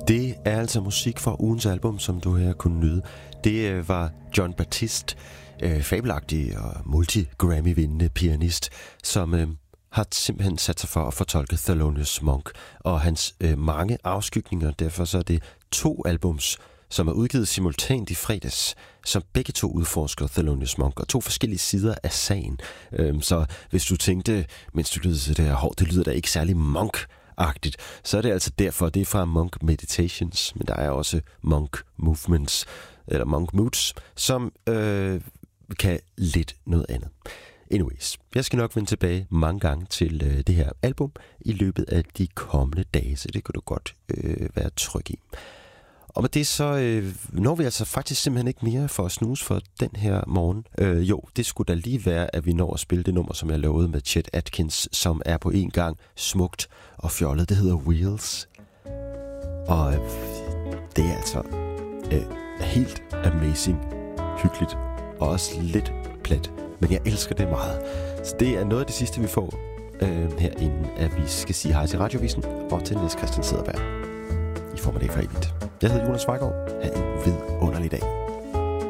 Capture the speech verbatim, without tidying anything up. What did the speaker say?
Det er altså musik fra ugens album, som du her kunne nyde. Det øh, var Jon Batiste, øh, fabelagtig og multi-Grammy-vindende pianist, som øh, har simpelthen sat sig for at fortolke Thelonious Monk og hans øh, mange afskygninger. Derfor så er det to albums, som er udgivet simultant i fredags, som begge to udforsker Thelonious Monk, og to forskellige sider af sagen. Øhm, så hvis du tænkte, mens du lyder til det her, hov, det lyder da ikke særlig Monk-agtigt, så er det altså derfor, det er fra Monk Meditations, men der er også Monk Movements, eller Monk Moods, som øh, kan lidt noget andet. Anyways, jeg skal nok vende tilbage mange gange til øh, det her album i løbet af de kommende dage, så det kan du godt øh, være tryg i. Og med det så øh, når vi altså faktisk simpelthen ikke mere for at snuse for den her morgen. Øh, jo, det skulle da lige være, at vi når at spille det nummer, som jeg lovede med Chet Atkins, som er på en gang smukt og fjollet. Det hedder Wheels. Og øh, det er altså øh, helt amazing, hyggeligt og også lidt plat. Men jeg elsker det meget. Så det er noget af det sidste, vi får øh, her, inden at vi skal sige hej til Radiovisen og til Niels Christian Cederberg. I form af det for evigt. Jeg hedder Jonas Vejgaard. Ha' en vidunderlig dag.